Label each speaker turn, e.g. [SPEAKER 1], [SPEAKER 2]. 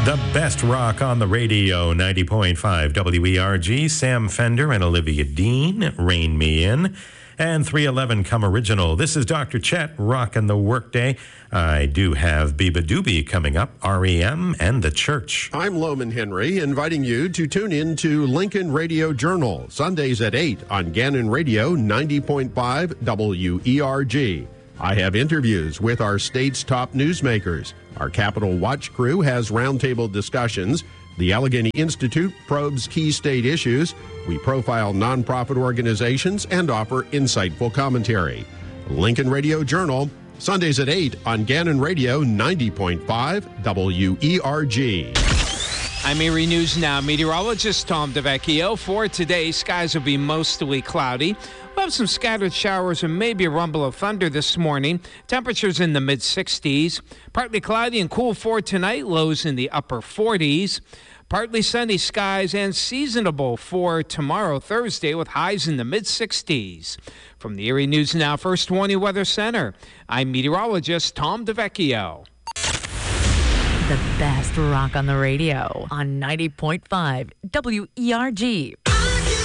[SPEAKER 1] The best rock on the radio, 90.5 WERG. Sam Fender and Olivia Dean, Rain Me In. And 311 Come Original. This is Dr. Chet, rocking the workday. I do have Biba Doobie coming up, REM and the Church.
[SPEAKER 2] I'm Loman Henry, inviting you to tune in to Lincoln Radio Journal, Sundays at 8 on Gannon Radio 90.5 WERG. I have interviews with our state's top newsmakers. Our Capitol Watch crew has roundtable discussions. The Allegheny Institute probes key state issues. We profile nonprofit organizations and offer insightful commentary. Lincoln Radio Journal, Sundays at 8 on Gannon Radio 90.5 WERG.
[SPEAKER 3] I'm Erie News Now meteorologist Tom DeVecchio. For today, skies will be mostly cloudy. We'll have some scattered showers and maybe a rumble of thunder this morning. Temperatures in the mid-60s. Partly cloudy and cool for tonight. Lows in the upper 40s. Partly sunny skies and seasonable for tomorrow, Thursday, with highs in the mid-60s. From the Erie News Now First Warning Weather Center, I'm meteorologist Tom DeVecchio.
[SPEAKER 4] The best rock on the radio on 90.5 WERG.